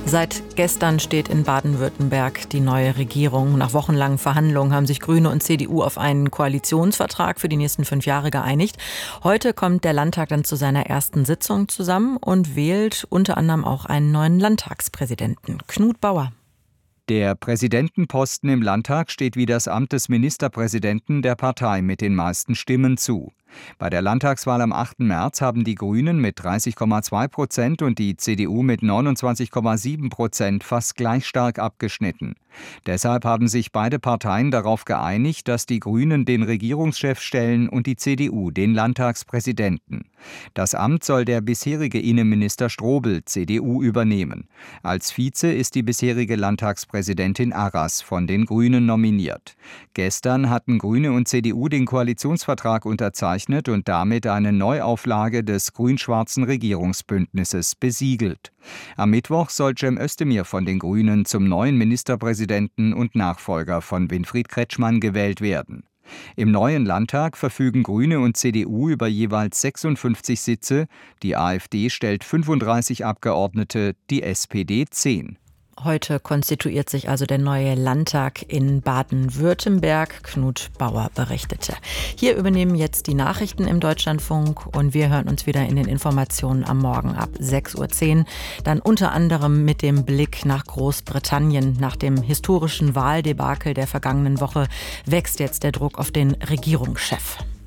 Seit gestern steht in Baden-Württemberg die neue Regierung. Nach wochenlangen Verhandlungen haben sich Grüne und CDU auf einen Koalitionsvertrag für die nächsten 5 Jahre geeinigt. Heute kommt der Landtag dann zu seiner ersten Sitzung zusammen und wählt unter anderem auch einen neuen Landtagspräsidenten. Knut Bauer. Der Präsidentenposten im Landtag steht wie das Amt des Ministerpräsidenten der Partei mit den meisten Stimmen zu. Bei der Landtagswahl am 8. März haben die Grünen mit 30,2% und die CDU mit 29,7% fast gleich stark abgeschnitten. Deshalb haben sich beide Parteien darauf geeinigt, dass die Grünen den Regierungschef stellen und die CDU den Landtagspräsidenten. Das Amt soll der bisherige Innenminister Strobel, CDU, übernehmen. Als Vize ist die bisherige Landtagspräsidentin Arras von den Grünen nominiert. Gestern hatten Grüne und CDU den Koalitionsvertrag unterzeichnet und damit eine Neuauflage des grün-schwarzen Regierungsbündnisses besiegelt. Am Mittwoch soll Cem Özdemir von den Grünen zum neuen Ministerpräsidenten und Nachfolger von Winfried Kretschmann gewählt werden. Im neuen Landtag verfügen Grüne und CDU über jeweils 56 Sitze, die AfD stellt 35 Abgeordnete, die SPD 10. Heute konstituiert sich also der neue Landtag in Baden-Württemberg. Knut Bauer berichtete. Hier übernehmen jetzt die Nachrichten im Deutschlandfunk und wir hören uns wieder in den Informationen am Morgen ab 6:10 Uhr. Dann unter anderem mit dem Blick nach Großbritannien. Nach dem historischen Wahldebakel der vergangenen Woche wächst jetzt der Druck auf den Regierungschef.